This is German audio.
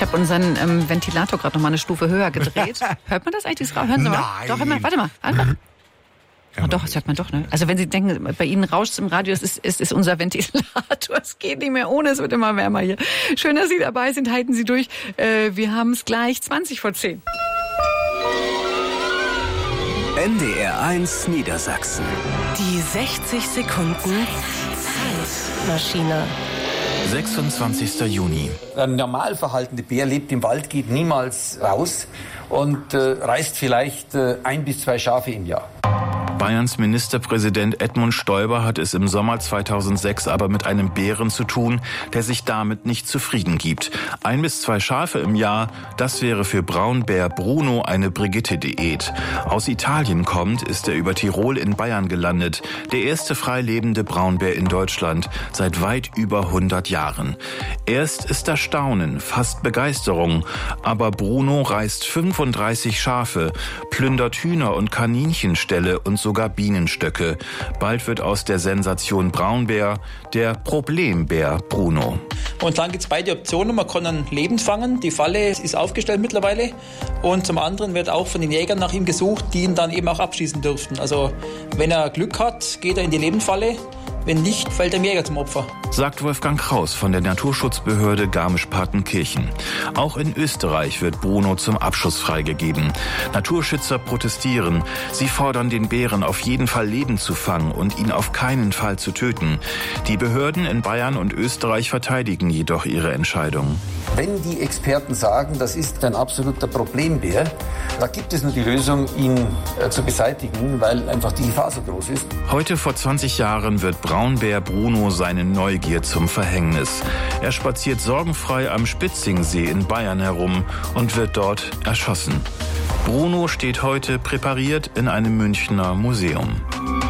habe unseren Ventilator gerade noch mal eine Stufe höher gedreht. Hört man das eigentlich? Hören Sie mal. Nein. Doch, warte mal. Oh, doch, das hört man doch, ne? Also wenn Sie denken, bei Ihnen rauscht es im Radio, es ist unser Ventilator, es geht nicht mehr ohne, es wird immer wärmer hier. Schön, dass Sie dabei sind, halten Sie durch. Wir haben es gleich 20:10. NDR1 Niedersachsen. Die 60 Sekunden Zeitmaschine. 26. Juni. Ein normal verhaltender Bär lebt im Wald, geht niemals raus und reißt vielleicht 1 bis 2 Schafe im Jahr. Bayerns Ministerpräsident Edmund Stoiber hat es im Sommer 2006 aber mit einem Bären zu tun, der sich damit nicht zufrieden gibt. 1 bis 2 Schafe im Jahr, das wäre für Braunbär Bruno eine Brigitte-Diät. Aus Italien kommt, ist er über Tirol in Bayern gelandet. Der erste frei lebende Braunbär in Deutschland seit weit über 100 Jahren. Erst ist da Staunen, fast Begeisterung. Aber Bruno reißt 35 Schafe, plündert Hühner und Kaninchenställe und sogar Bienenstöcke. Bald wird aus der Sensation Braunbär der Problembär Bruno. Momentan gibt es beide Optionen. Man kann ihn lebend fangen. Die Falle ist aufgestellt mittlerweile. Und zum anderen wird auch von den Jägern nach ihm gesucht, die ihn dann eben auch abschießen dürften. Also wenn er Glück hat, geht er in die Lebendfalle. Wenn nicht, fällt dem Jäger zum Opfer. Sagt Wolfgang Kraus von der Naturschutzbehörde Garmisch-Partenkirchen. Auch in Österreich wird Bruno zum Abschuss freigegeben. Naturschützer protestieren. Sie fordern den Bären auf jeden Fall lebend zu fangen und ihn auf keinen Fall zu töten. Die Behörden in Bayern und Österreich verteidigen jedoch ihre Entscheidung. Wenn die Experten sagen, das ist ein absoluter Problembär, da gibt es nur die Lösung, ihn zu beseitigen, weil einfach die Gefahr so groß ist. Heute vor 20 Jahren wird Braunbär Bruno seine Neugier zum Verhängnis. Er spaziert sorgenfrei am Spitzingsee in Bayern herum und wird dort erschossen. Bruno steht heute präpariert in einem Münchner Museum.